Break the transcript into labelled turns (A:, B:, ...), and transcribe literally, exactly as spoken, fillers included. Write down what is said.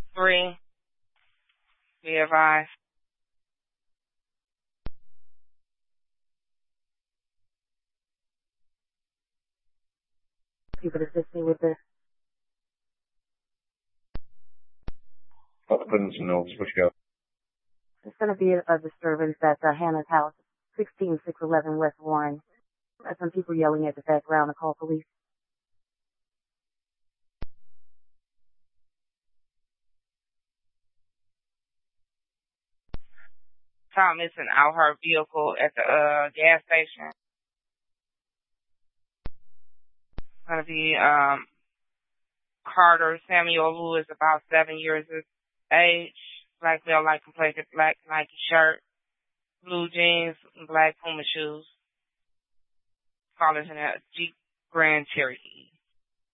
A: Three, be advised.
B: You could assist me with this.
C: Oh, goodness knows what you got.
B: It's going to be a, a disturbance at uh, Hannah's house, sixteen six eleven West Warren. There's some people yelling at the background to call police.
A: Found missing out her vehicle at the uh, gas station. Gonna be um Carter Samuel Lewis, about seven years of age, black male, light complexion, black Nike shirt, blue jeans, and black Puma shoes. Calling in a Jeep Grand Cherokee.